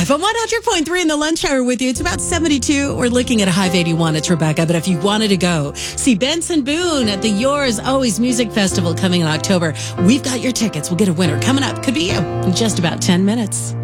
FM 100.3 in the lunch hour with you. It's about 72. We're looking at a high of 81 at Tribeca. But if you wanted to go see Benson Boone at the Yours Always Music Festival coming in October, we've got your tickets. We'll get a winner coming up. Could be you in just about 10 minutes.